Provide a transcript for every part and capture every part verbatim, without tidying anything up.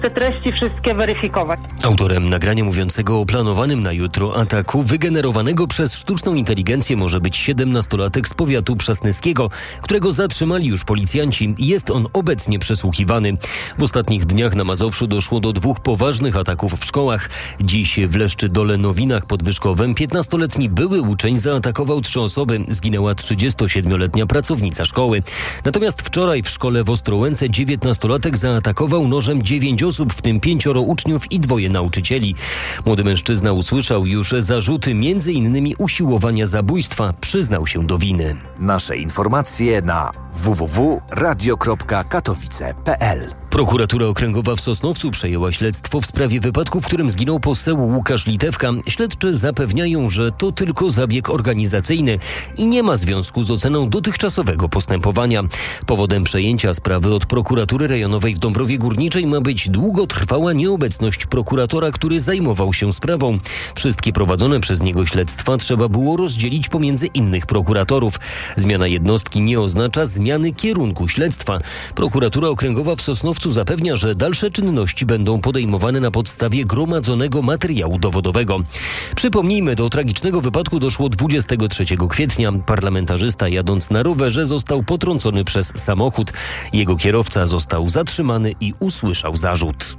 te treści wszystkie weryfikować. Autorem nagrania mówiącego o planowanym na jutro ataku wygenerowanego przez sztuczną inteligencję może być siedemnastolatek z powiatu przasnyskiego, którego zatrzymali już policjanci. Jest on obecnie przesłuchiwany. W ostatnich dniach na Mazowszu doszło do dwóch poważnych ataków w szkołach. Dziś w Leszczydole Nowinach pod Wyszkowem piętnastoletni były uczeń zaatakował trzy osoby. Zginęła trzydziestosiedmioletnia pracownica szkoły. Natomiast wczoraj w szkole w Ostrołęce dziewiętnastolatek zaatakował nożem dziewięć osób, w tym pięcioro uczniów i dwoje nauczycieli. Młody mężczyzna usłyszał już zarzuty między innymi usiłowania zabójstwa. Przyznał się do winy. Nasze informacje na w w w kropka radio kropka katowice kropka p l. Prokuratura Okręgowa w Sosnowcu przejęła śledztwo w sprawie wypadku, w którym zginął poseł Łukasz Litewka. Śledczy zapewniają, że to tylko zabieg organizacyjny i nie ma związku z oceną dotychczasowego postępowania. Powodem przejęcia sprawy od prokuratury rejonowej w Dąbrowie Górniczej ma być długotrwała nieobecność prokuratora, który zajmował się sprawą. Wszystkie prowadzone przez niego śledztwa trzeba było rozdzielić pomiędzy innych prokuratorów. Zmiana jednostki nie oznacza zmiany kierunku śledztwa. Prokuratura Okręgowa w Sosnowcu zapewnia, że dalsze czynności będą podejmowane na podstawie gromadzonego materiału dowodowego. Przypomnijmy, do tragicznego wypadku doszło dwudziestego trzeciego kwietnia. Parlamentarzysta jadąc na rowerze został potrącony przez samochód. Jego kierowca został zatrzymany i usłyszał zarzut.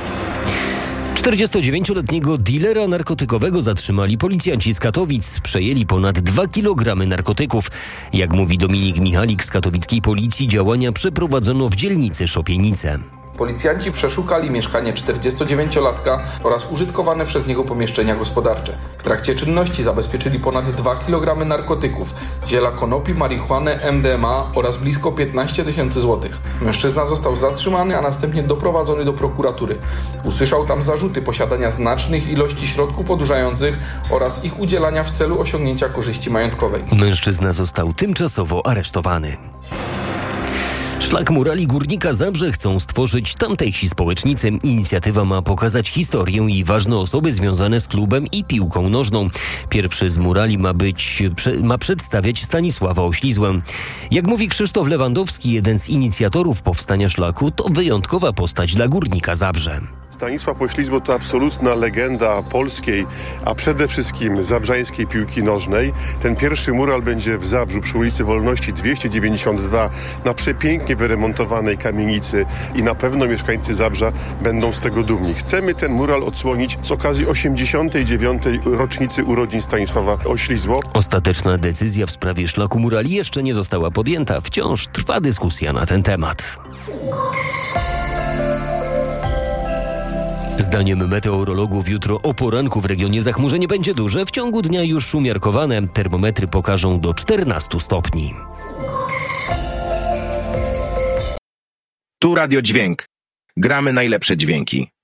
czterdziestodziewięcioletniego dilera narkotykowego zatrzymali policjanci z Katowic. Przejęli ponad dwa kilogramy narkotyków. Jak mówi Dominik Michalik z katowickiej policji, działania przeprowadzono w dzielnicy Szopienice. Policjanci przeszukali mieszkanie czterdziestodziewięciolatka oraz użytkowane przez niego pomieszczenia gospodarcze. W trakcie czynności zabezpieczyli ponad dwa kilogramy narkotyków, ziela konopi, marihuanę, M D M A oraz blisko piętnaście tysięcy złotych. Mężczyzna został zatrzymany, a następnie doprowadzony do prokuratury. Usłyszał tam zarzuty posiadania znacznych ilości środków odurzających oraz ich udzielania w celu osiągnięcia korzyści majątkowej. Mężczyzna został tymczasowo aresztowany. Szlak Murali Górnika Zabrze chcą stworzyć tamtejsi społecznicy. Inicjatywa ma pokazać historię i ważne osoby związane z klubem i piłką nożną. Pierwszy z murali ma być, ma przedstawiać Stanisława Oślizłę. Jak mówi Krzysztof Lewandowski, jeden z inicjatorów powstania szlaku, to wyjątkowa postać dla Górnika Zabrze. Stanisław Oślizło to absolutna legenda polskiej, a przede wszystkim zabrzańskiej piłki nożnej. Ten pierwszy mural będzie w Zabrzu przy ulicy Wolności dwieście dziewięćdziesiąt dwa na przepięknie wyremontowanej kamienicy i na pewno mieszkańcy Zabrza będą z tego dumni. Chcemy ten mural odsłonić z okazji osiemdziesiątej dziewiątej rocznicy urodzin Stanisława Oślizło. Ostateczna decyzja w sprawie szlaku murali jeszcze nie została podjęta. Wciąż trwa dyskusja na ten temat. Zdaniem meteorologów jutro o poranku w regionie zachmurzenie będzie duże, w ciągu dnia już umiarkowane. Termometry pokażą do czternastu stopni. Tu Radio Dźwięk. Gramy najlepsze dźwięki.